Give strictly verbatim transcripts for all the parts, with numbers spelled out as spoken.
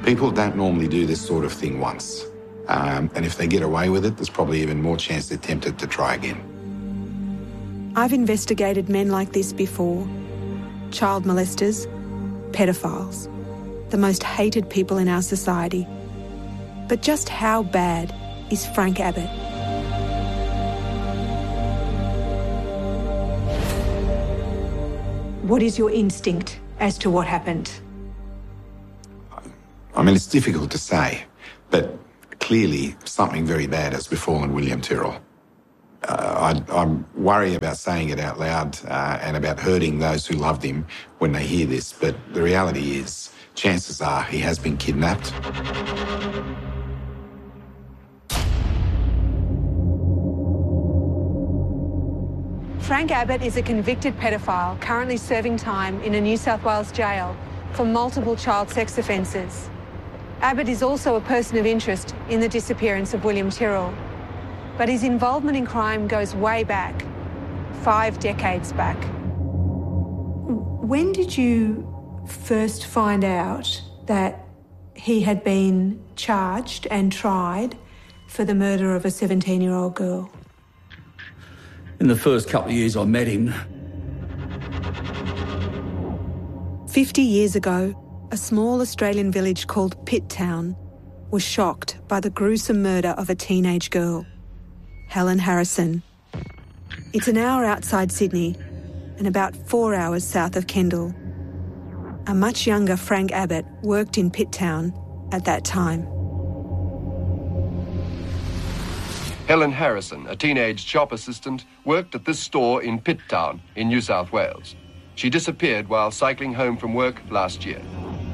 People don't normally do this sort of thing once. Um, and if they get away with it, there's probably even more chance they're tempted to try again. I've investigated men like this before. Child molesters, pedophiles, the most hated people in our society. But just how bad is Frank Abbott? What is your instinct as to what happened? I mean, it's difficult to say, but clearly something very bad has befallen William Tyrrell. Uh, I, I worry about saying it out loud uh, and about hurting those who loved him when they hear this, but the reality is, chances are he has been kidnapped. Frank Abbott is a convicted pedophile currently serving time in a New South Wales jail for multiple child sex offences. Abbott is also a person of interest in the disappearance of William Tyrrell, but his involvement in crime goes way back, five decades back. When did you first find out that he had been charged and tried for the murder of a seventeen-year-old girl? In the first couple of years I met him. Fifty years ago, a small Australian village called Pitt Town was shocked by the gruesome murder of a teenage girl, Helen Harrison. It's an hour outside Sydney and about four hours south of Kendall. A much younger Frank Abbott worked in Pitt Town at that time. Helen Harrison, a teenage shop assistant, worked at this store in Pitt Town in New South Wales. She disappeared while cycling home from work last year.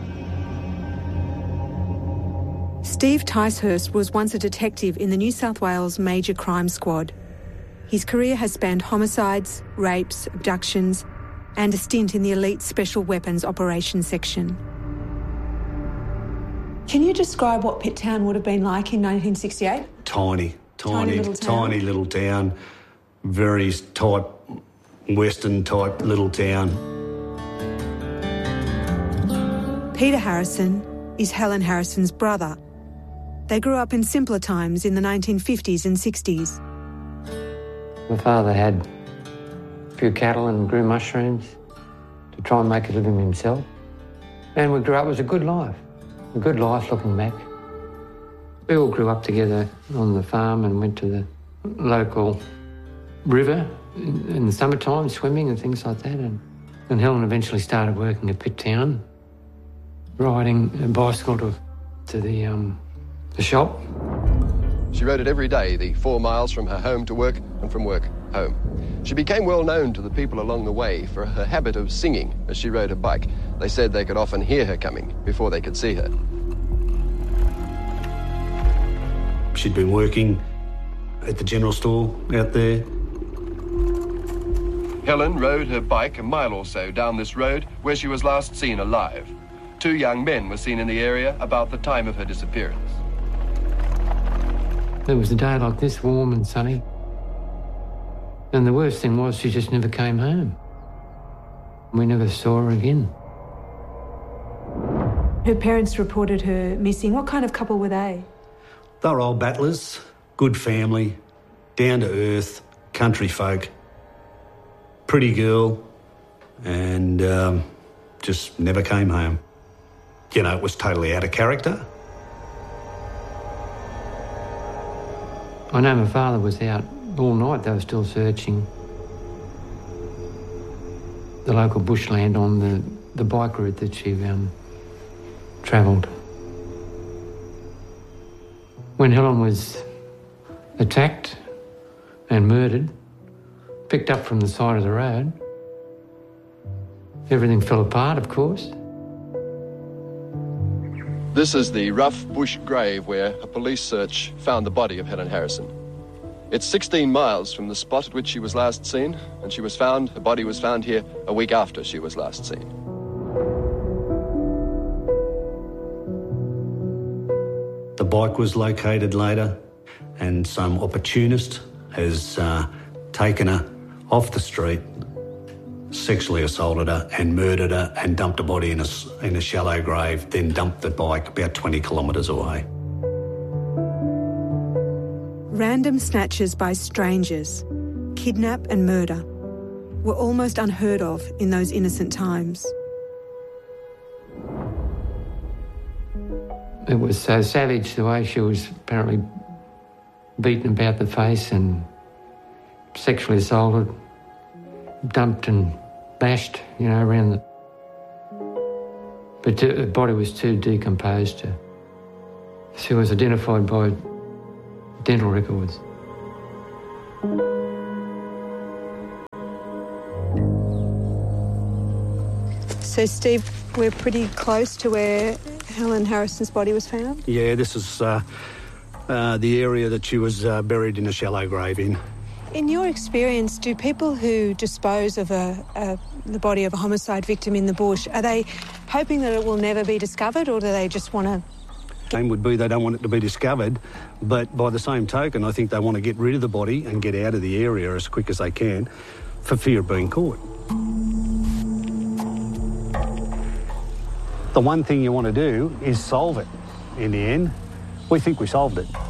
Steve Ticehurst was once a detective in the New South Wales Major Crime Squad. His career has spanned homicides, rapes, abductions, and a stint in the elite Special Weapons Operations Section. Can you describe what Pitt Town would have been like in nineteen sixty-eight? Tiny, tiny, Tiny little town. tiny little town. Very type, Western type little town. Peter Harrison is Helen Harrison's brother. They grew up in simpler times in the nineteen fifties and sixties. My father had a few cattle and grew mushrooms to try and make a living himself. And we grew up, it was a good life, a good life looking back. We all grew up together on the farm and went to the local river in, in the summertime, swimming and things like that. And, and Helen eventually started working at Pitt Town, riding a bicycle to, to the, um, the shop. She rode it every day, the four miles from her home to work and from work home. She became well known to the people along the way for her habit of singing as she rode her bike. They said they could often hear her coming before they could see her. She'd been working at the general store out there. Helen rode her bike a mile or so down this road where she was last seen alive. Two young men were seen in the area about the time of her disappearance. There was a day like this, warm and sunny. And the worst thing was she just never came home. We never saw her again. Her parents reported her missing. What kind of couple were they? They were old battlers, good family, down to earth, country folk. Pretty girl, and um, just never came home. You know, it was totally out of character. I know my father was out all night. They were still searching the local bushland on the, the bike route that she um, travelled. When Helen was attacked and murdered, picked up from the side of the road, everything fell apart, of course. This is the rough bush grave where a police search found the body of Helen Harrison. It's sixteen miles from the spot at which she was last seen, and she was found, her body was found here a week after she was last seen. The bike was located later, and some opportunist has uh, taken her off the street sexually assaulted her and murdered her and dumped her body in a, in a shallow grave, then dumped the bike about twenty kilometres away. Random snatches by strangers, kidnap and murder, were almost unheard of in those innocent times. It was so savage the way she was apparently beaten about the face and sexually assaulted, dumped and bashed, you know, around the... But her body was too decomposed to... She was identified by dental records. So, Steve, we're pretty close to where Helen Harrison's body was found? Yeah, this is uh, uh, the area that she was uh, buried in a shallow grave in. In your experience, do people who dispose of a, a, the body of a homicide victim in the bush, are they hoping that it will never be discovered, or do they just want to... Aim would be they don't want it to be discovered, but by the same token, I think they want to get rid of the body and get out of the area as quick as they can for fear of being caught. The one thing you want to do is solve it in the end. We think we solved it.